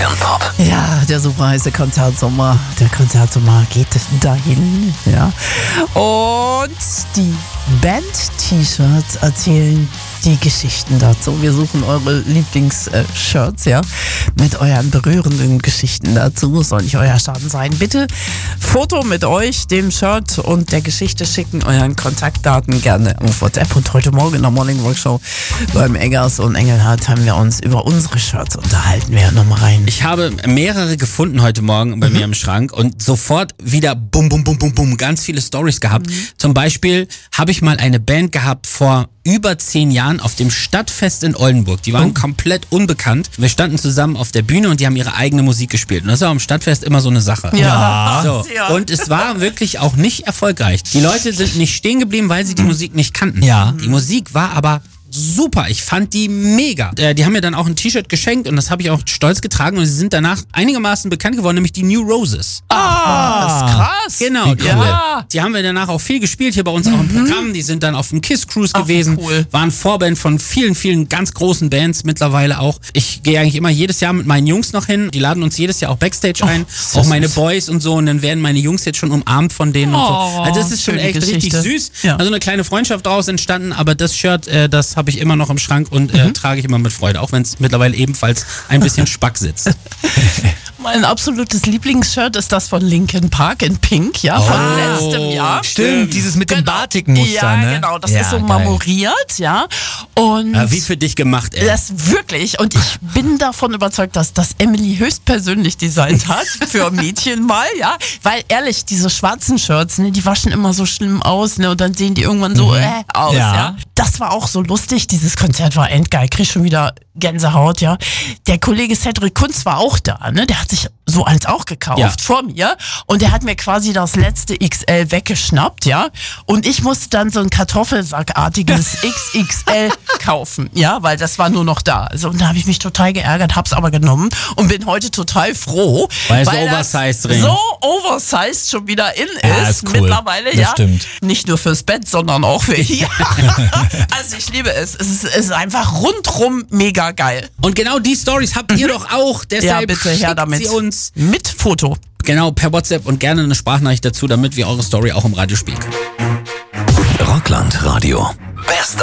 Rock'n'Pop. Ja, der super heiße Konzertsommer. Der Konzertsommer geht dahin, ja. Und die Band-T-Shirts erzählen die Geschichten dazu. Wir suchen eure Lieblings-Shirts, ja, mit euren berührenden Geschichten dazu. Soll nicht euer Schaden sein. Bitte Foto mit euch, dem Shirt und der Geschichte schicken, euren Kontaktdaten gerne auf WhatsApp. Und heute Morgen in der Morning Rock Show beim Eggers und Engelhardt haben wir uns über unsere Shirts unterhalten. Wir hören nochmal rein. Ich habe mehrere gefunden heute Morgen bei mir im Schrank und sofort wieder bum, bum, bum, bum, bum, ganz viele Storys gehabt. Zum Beispiel habe ich mal eine Band gehabt vor über 10 Jahren auf dem Stadtfest in Oldenburg. Die waren komplett unbekannt. Wir standen zusammen auf der Bühne und die haben ihre eigene Musik gespielt. Und das ist auch am Stadtfest immer so eine Sache. Ja. So. Und es war wirklich auch nicht erfolgreich. Die Leute sind nicht stehen geblieben, weil sie die Musik nicht kannten. Ja. Die Musik war aber super, ich fand die mega. Die haben mir dann auch ein T-Shirt geschenkt und das habe ich auch stolz getragen und sie sind danach einigermaßen bekannt geworden, nämlich die New Roses. Das ist krass. Genau, Wie cool. Ja. die haben wir danach auch viel gespielt, hier bei uns auch im Programm. Die sind dann auf dem Kiss Cruise gewesen, cool. waren Vorband von vielen, vielen ganz großen Bands mittlerweile auch. Ich gehe eigentlich immer jedes Jahr mit meinen Jungs noch hin, die laden uns jedes Jahr auch Backstage ein, auch meine Boys und so und dann werden meine Jungs jetzt schon umarmt von denen und so. Also das ist schon schöne echt richtig Geschichte. süß. Ja. Also eine kleine Freundschaft daraus entstanden, aber das Shirt, das habe ich immer noch im Schrank und trage ich immer mit Freude, auch wenn es mittlerweile ebenfalls ein bisschen Spack sitzt. Mein absolutes Lieblingsshirt ist das von Linkin Park in Pink, ja, von letztem Jahr. Stimmt, dieses mit dem batigen Muster, Ja, ne? genau, das Ja, ist so geil. marmoriert, ja. Und Wie für dich gemacht, ey. das wirklich, und ich bin davon überzeugt, dass das Emily höchstpersönlich designt hat, für Mädchen mal, ja. Weil ehrlich, diese schwarzen Shirts, ne, die waschen immer so schlimm aus, ne, und dann sehen die irgendwann so aus, Ja. ja. Das war auch so lustig, dieses Konzert war endgeil, krieg schon wieder Gänsehaut, ja. Der Kollege Cedric Kunz war auch da, ne, der hat sich so eins auch gekauft, Ja. vor mir, und der hat mir quasi das letzte XL weggeschnappt, ja, und ich musste dann so ein Kartoffelsackartiges XXL kaufen, ja, weil das war nur noch da. Also, und da habe ich mich total geärgert, hab's aber genommen und bin heute total froh, Weil so das oversized drin. so oversized schon wieder in Ja, ist, ist cool. mittlerweile, Das ja. stimmt. Nicht nur fürs Bett, sondern auch für hier. Also ich liebe es. Es ist einfach rundrum mega geil. Und genau die Stories habt ihr doch auch. Deshalb Ja, bitte, her schickt damit. sie uns Mit Foto. genau per WhatsApp und gerne eine Sprachnachricht dazu, damit wir eure Story auch im Radio spielen können. Rockland Radio. Bester